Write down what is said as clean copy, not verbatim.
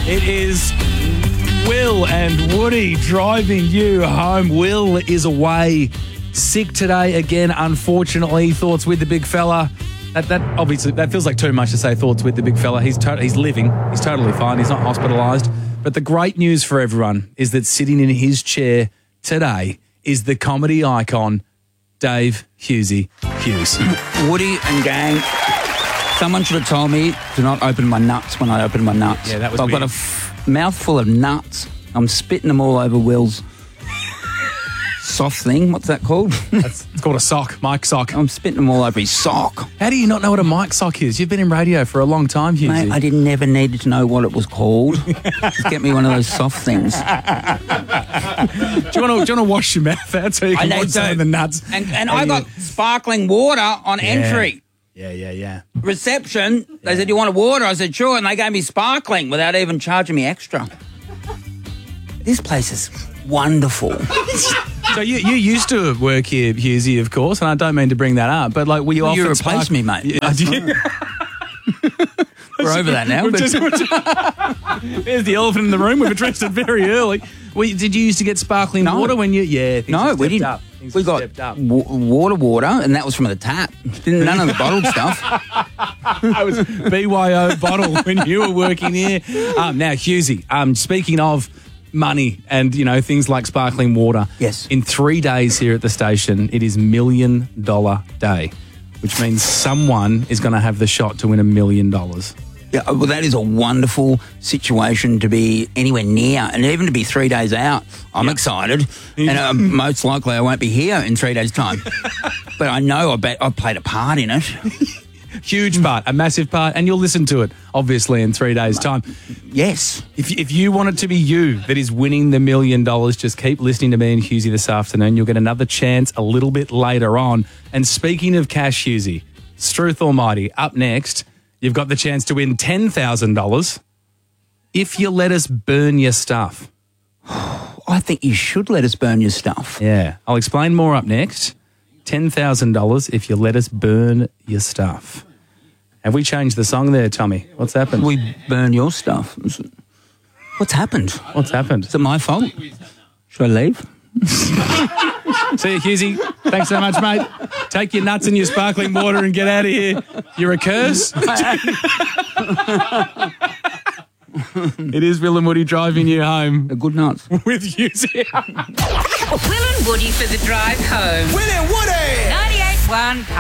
It is Will and Woody driving you home. Will is away, sick today again, unfortunately. Thoughts with the big fella. That obviously, that feels like too much to say thoughts with the big fella. He's living. He's totally fine. He's not hospitalised. But the great news for everyone is that sitting in his chair today is the comedy icon, Dave Hughesy Hughes. Woody and gang, someone should have told me to not open my nuts when I open my nuts. Yeah, that was I've weird. got a mouthful of nuts. I'm spitting them all over Will's soft thing. What's that called? It's called a sock, mic sock. I'm spitting them all over his sock. How do you not know what a mic sock is? You've been in radio for a long time, Hughesy. Mate, I never needed to know what it was called. Just get me one of those soft things. Do you want to wash your mouth out so you can watch some of the nuts? And I got sparkling water on entry. Yeah. Reception, they said, "You want a water?" I said, "Sure," and they gave me sparkling without even charging me extra. This place is wonderful. So you used to work here, Hughesy, of course, and I don't mean to bring that up, but like, were you offered... You replaced me, mate. Yeah, We're over that now. But there's the elephant in the room. We've addressed it very early. Did you used to get sparkling water when you... Yeah, no, we didn't. We got water, and that was from the tap. None of the bottled stuff. I was BYO bottle when you were working here. Now, Hughesy, speaking of money and, things like sparkling water. Yes. In 3 days here at the station, it is $1 million day, which means someone is going to have the shot to win $1 million. Yeah, well, that is a wonderful situation to be anywhere near, and even to be 3 days out. I'm excited, and most likely I won't be here in 3 days' time. But I know I've played a part in it. Huge part, a massive part, and you'll listen to it, obviously, in 3 days' time. Yes. If you want it to be you that is winning the $1 million, just keep listening to me and Hughesy this afternoon. You'll get another chance a little bit later on. And speaking of cash, Hughesy, Struth Almighty, up next, you've got the chance to win $10,000 if you let us burn your stuff. I think you should let us burn your stuff. Yeah, I'll explain more up next. $10,000 if you let us burn your stuff. Have we changed the song there, Tommy? What's happened? We burn your stuff. What's happened? What's happened? Is it my fault? Should I leave? See you, Hughesy. Thanks so much, mate. Take your nuts and your sparkling water and get out of here. You're a curse. It is Will and Woody driving you home. Good nuts. With Hughesy. Will and Woody for the drive home. Will and Woody! 98.1